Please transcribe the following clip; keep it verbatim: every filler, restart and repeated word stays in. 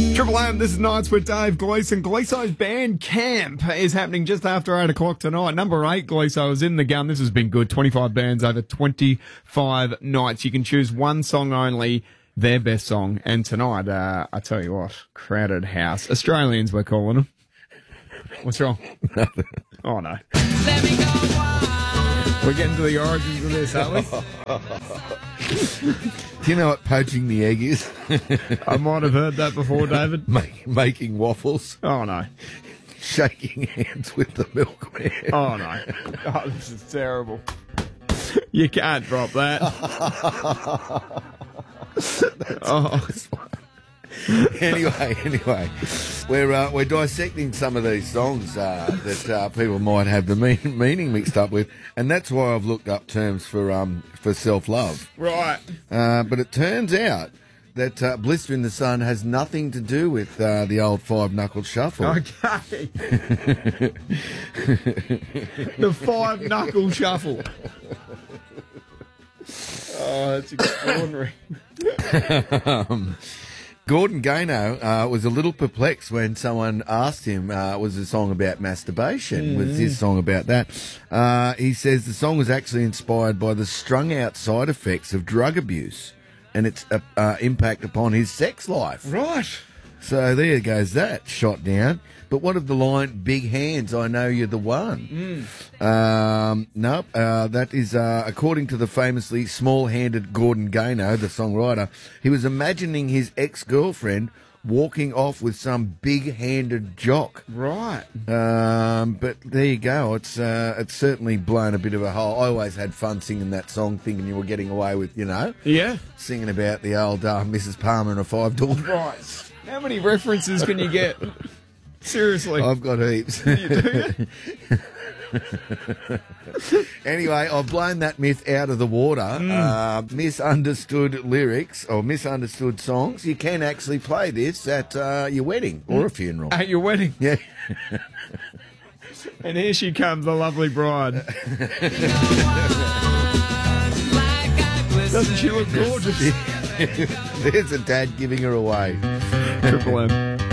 Triple M, this is Nights with Dave Gleeson. Gleeso's band camp is happening just after eight o'clock tonight. Number eight, Gleeso, is in the gun. This has been good. twenty-five bands over twenty-five nights. You can choose one song only, their best song. And tonight, uh, I tell you what, Crowded House. Australians, we're calling them. What's wrong? Nothing. Oh, no. Let me go on. We're getting to the origins of this, aren't we? Do you know what poaching the egg is? I might have heard that before, David. Make, making waffles. Oh, no. Shaking hands with the milkman. Oh, no. Oh, this is terrible. You can't drop that. Oh. Anyway, anyway, we're uh, we're dissecting some of these songs uh, that uh, people might have the mean, meaning mixed up with, and that's why I've looked up terms for um for self love. Right. Uh, but it turns out that uh, Blister in the Sun has nothing to do with uh, the old five knuckle shuffle. Okay. The five knuckle shuffle. Oh, that's extraordinary. um, Gordon Gano uh, was a little perplexed when someone asked him, uh, was the song about masturbation? Mm. Was his song about that? Uh, he says the song was actually inspired by the strung-out side effects of drug abuse and its uh, uh, impact upon his sex life. Right. So there goes that, shot down. But what of the line, big hands, I know you're the one? Mm. Um, nope, uh, that is, uh, according to the famously small-handed Gordon Gano, the songwriter, he was imagining his ex-girlfriend walking off with some big-handed jock. Right. Um, but there you go. It's uh, it's certainly blown a bit of a hole. I always had fun singing that song, thinking you were getting away with, you know, yeah, singing about the old uh, Missus Palmer and a five-door. Right. How many references can you get? Seriously. I've got heaps. You do? Anyway, I've blown that myth out of the water. Mm. Uh, misunderstood lyrics or misunderstood songs. You can actually play this at uh, your wedding or a funeral. At your wedding? Yeah. And here she comes, the lovely bride. Doesn't she look gorgeous? There's a dad giving her away. Triple M.